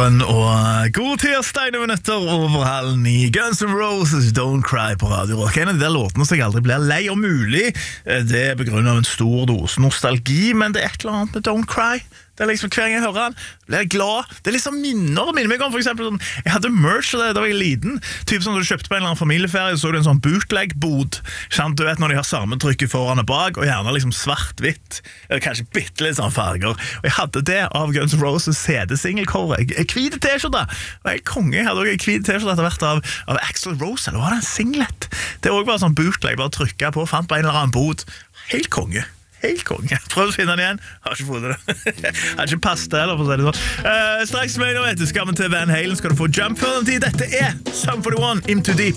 morgen og god tirsdag, 9 minutter over halv 9. Guns N' Roses, Don't Cry på Radio Rock. En av de der låtene som jeg aldri blir lei om mulig. Det er begrunnet av en stor dose nostalgi, men det er et eller annet med Don't Cry. Det er liksom hver gang jeg hører han, blir jeg glad. Det er liksom minner meg om, for eksempel sånn, jeg hadde merch da jeg var liten, typ som du kjøpte på en eller annen familieferie, så du en sånn bootleg-bod, du vet når de har sammentrykket foran og bak, og gjerne liksom svart-hvitt, eller kanskje bittelitt sånn farger, og jeg hadde det av Guns N' Roses CD-single-cover, jeg kvide t-skjorte, og jeg konge, jeg hadde også en kvide t-skjorte etter hvert av Axl Rose, eller var det en singlet? Det var også bare sånn bootleg, bare trykket på, fant på en eller annen bod, helt konge. Helt konge. Prøv å finne den igjen. Har ikke fått det. Har ikke passet det heller, for å si det sånn. Straks med nå, skal vi til Van Halen, skal du få Jump før den tid. Dette er Sum 41, Into Deep.